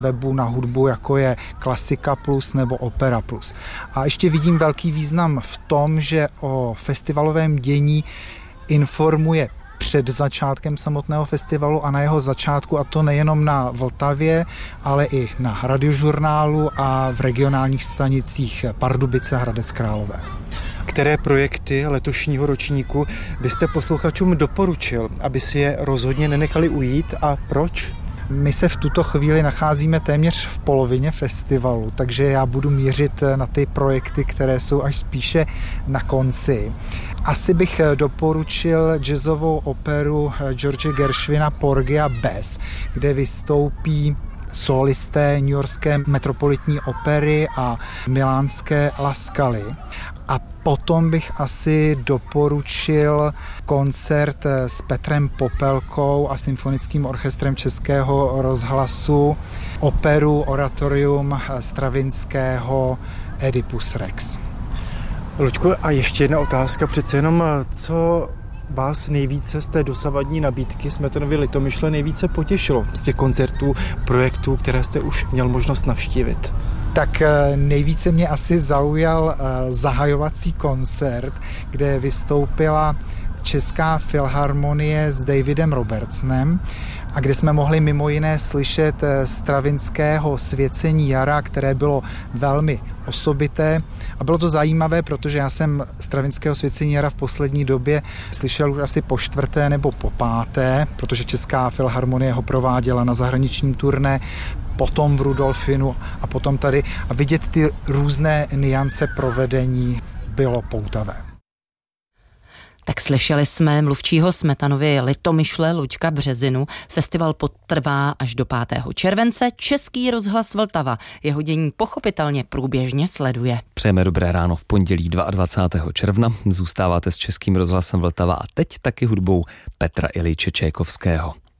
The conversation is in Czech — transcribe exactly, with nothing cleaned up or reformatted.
webu na hudbu, jako je Klasika Plus nebo Opera Plus. A ještě vidím velký význam v tom, že o festivalovém dění informuje před začátkem samotného festivalu a na jeho začátku, a to nejenom na Vltavě, ale i na Radiožurnálu a v regionálních stanicích Pardubice a Hradec Králové. Které projekty letošního ročníku byste posluchačům doporučil, aby si je rozhodně nenechali ujít, a proč? My se v tuto chvíli nacházíme téměř v polovině festivalu, takže já budu mířit na ty projekty, které jsou až spíše na konci. Asi bych doporučil jazzovou operu George Gershwina Porgy a Bess, kde vystoupí solisté newyorské metropolitní opery a milánské La Scala. A potom bych asi doporučil koncert s Petrem Popelkou a Symfonickým orchestrem Českého rozhlasu, operu Oratorium Stravinského Oedipus Rex. Luďko, a ještě jedna otázka, přece jenom, co vás nejvíce z té dosavadní nabídky Smetanovy Litomyšle nejvíce potěšilo z těch koncertů, projektů, které jste už měl možnost navštívit? Tak nejvíce mě asi zaujal zahajovací koncert, kde vystoupila Česká filharmonie s Davidem Robertsonem a kde jsme mohli mimo jiné slyšet Stravinského Svěcení jara, které bylo velmi osobité. A bylo to zajímavé, protože já jsem Stravinského Svěcení jara v poslední době slyšel už asi po čtvrté nebo po páté, protože Česká filharmonie ho prováděla na zahraničním turné, potom v Rudolfinu a potom tady. A vidět ty různé nuance provedení bylo poutavé. Tak slyšeli jsme mluvčího Smetanovy Litomyšle Luďka Březinu. Festival potrvá až do pátého července. Český rozhlas Vltava jeho dění pochopitelně průběžně sleduje. Přejeme dobré ráno v pondělí dvacátého druhého června. Zůstáváte s Českým rozhlasem Vltava a teď taky hudbou Petra Iljiče Čajkovského.